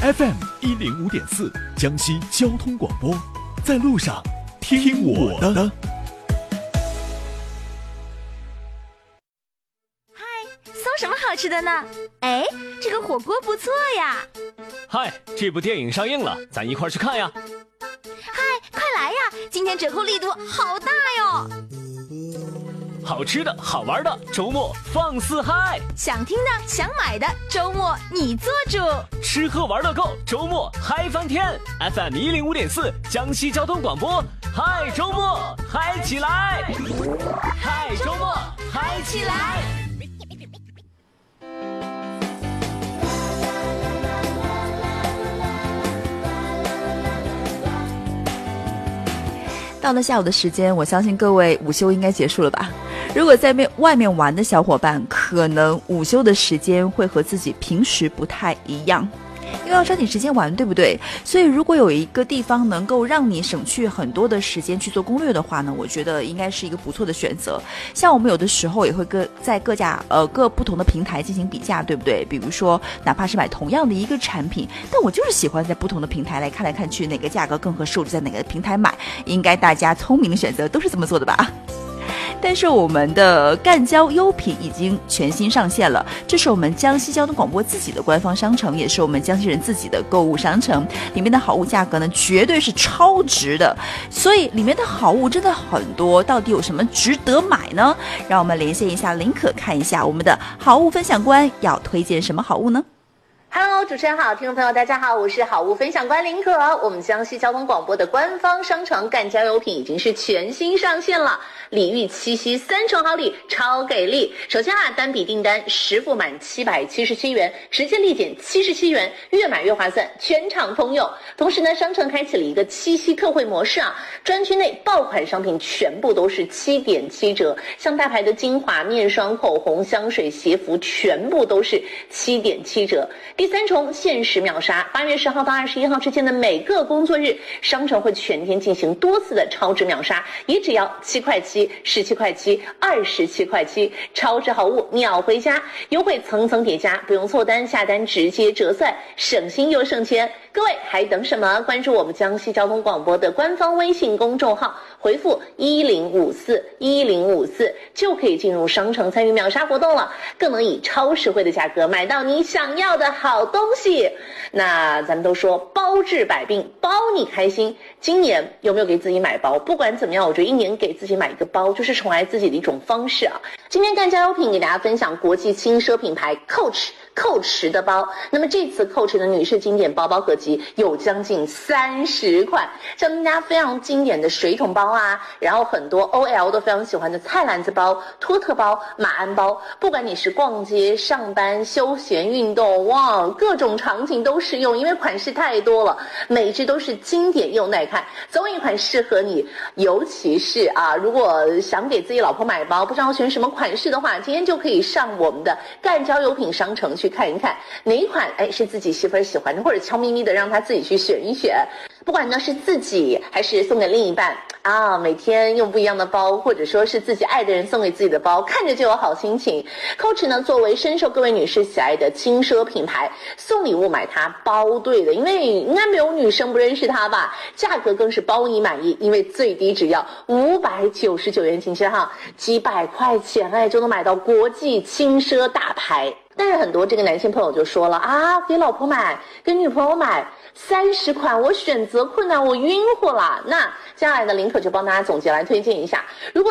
FM105.4江西交通广播，在路上听我的。 搜什么好吃的呢？哎，这个火锅不错呀。 嗨，这部电影上映了，咱一块去看呀。 嗨，快来呀，今天折扣力度好大哟。 好吃的好玩的，周末放肆嗨。 想听的想买的，周末你做主。 吃喝玩乐购，周末嗨翻天。 FM105.4江西交通广播，嗨周末嗨起来，嗨周末嗨起来。 到了下午的时间，我相信各位午休应该结束了吧。如果在外面玩的小伙伴，可能午休的时间会和自己平时不太一样，因为要抓紧时间玩，对不对？所以如果有一个地方能够让你省去很多的时间去做攻略的话呢，我觉得应该是一个不错的选择。像我们有的时候也会在各不同的平台进行比价，对不对？比如说哪怕是买同样的一个产品，但我就是喜欢在不同的平台来看去哪个价格更合适，我就在哪个平台买。应该大家聪明的选择都是这么做的吧。但是我们的赣交优品已经全新上线了，这是我们江西交通广播自己的官方商城，也是我们江西人自己的购物商城，里面的好物价格呢绝对是超值的，所以里面的好物真的很多，到底有什么值得买呢？让我们连线一下林可，看一下我们的好物分享官要推荐什么好物呢 ？Hello， 主持人好，听众朋友大家好，我是好物分享官林可。我们江西交通广播的官方商城赣交优品已经是全新上线了，礼遇七夕3重好礼，超给力。首先单笔订单10付满777元，直接立减77元，越买越划算，全场通用。同时呢，商城开启了一个七夕特惠模式专区内爆款商品全部都是7.7折，像大牌的精华、面霜、口红、香水、鞋服全部都是7.7折。第3重限时秒杀，8月10号到21号之间的每个工作日，商城会全天进行多次的超值秒杀，也只要7块7、17块7、27块7，超值好物秒回家，优惠层层叠加，不用凑单，下单直接折算，省心又省钱。各位还等什么？关注我们江西交通广播的官方微信公众号，回复1054就可以进入商城参与秒杀活动了，更能以超实惠的价格买到你想要的好东西。那咱们都说包治百病，包你开心。今年有没有给自己买包？不管怎么样，我觉得一年给自己买一个包就是宠爱自己的一种方式今天赣交优品给大家分享国际轻奢品牌 Coach 的包。那么这次 Coach 的女士经典包包合集有将近30款，像大家非常经典的水桶包然后很多 OL 都非常喜欢的菜篮子包、托特包、马鞍包，不管你是逛街、上班、休闲、运动，哇，各种场景都适用，因为款式太多了，每只都是经典又耐看，总有一款适合你。尤其是如果想给自己老婆买包，不知道选什么款式的话，今天就可以上我们的赣交优品商城去看一看哪一款是自己媳妇儿喜欢的，或者悄咪咪的让她自己去选一选。不管呢是自己还是送给另一半每天用不一样的包，或者说是自己爱的人送给自己的包，看着就有好心情。Coach 呢作为深受各位女士喜爱的轻奢品牌，送礼物买它包对的，因为应该没有女生不认识它吧。价格更是包你满意，因为最低只要599元，请记几百块钱就能买到国际轻奢大牌。但是很多这个男性朋友就说了给老婆买，给女朋友买30款，我选择困难，我晕乎了。那接下来呢，林可就帮大家总结来推荐一下，如果